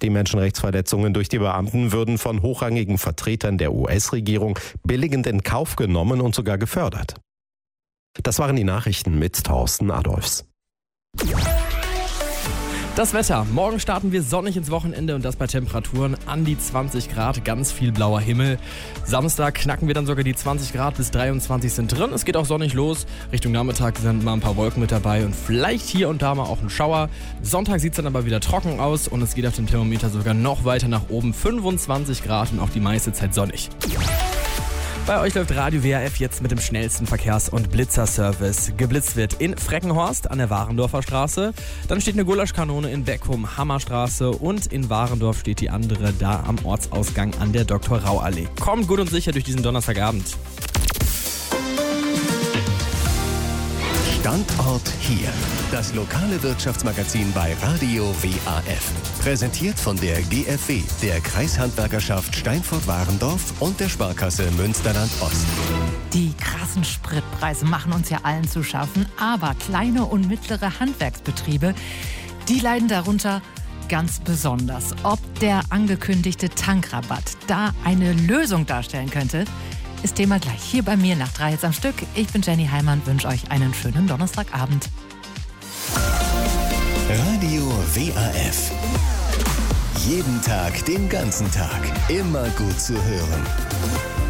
Die Menschenrechtsverletzungen durch die Beamten würden von hochrangigen Vertretern der US-Regierung billigend in Kauf genommen und sogar gefördert. Das waren die Nachrichten mit Thorsten Adolfs. Das Wetter. Morgen starten wir sonnig ins Wochenende und das bei Temperaturen an die 20 Grad, ganz viel blauer Himmel. Samstag knacken wir dann sogar die 20 Grad, bis 23 sind drin. Es geht auch sonnig los. Richtung Nachmittag sind mal ein paar Wolken mit dabei und vielleicht hier und da mal auch ein Schauer. Sonntag sieht es dann aber wieder trocken aus und es geht auf dem Thermometer sogar noch weiter nach oben. 25 Grad und auch die meiste Zeit sonnig. Bei euch läuft Radio WRF jetzt mit dem schnellsten Verkehrs- und Blitzerservice. Geblitzt wird in Freckenhorst an der Warendorfer Straße. Dann steht eine Gulaschkanone in Beckum, Hammerstraße und in Warendorf steht die andere da am Ortsausgang an der Dr.-Rau-Allee. Kommt gut und sicher durch diesen Donnerstagabend. Standort hier. Das lokale Wirtschaftsmagazin bei Radio WAF. Präsentiert von der GFW, der Kreishandwerkerschaft Steinfurt-Warendorf und der Sparkasse Münsterland-Ost. Die krassen Spritpreise machen uns ja allen zu schaffen, aber kleine und mittlere Handwerksbetriebe, die leiden darunter ganz besonders. Ob der angekündigte Tankrabatt da eine Lösung darstellen könnte, ist Thema gleich hier bei mir nach 3 jetzt am Stück. Ich bin Jenny Heimann, wünsche euch einen schönen Donnerstagabend. Radio WAF. Jeden Tag, den ganzen Tag. Immer gut zu hören.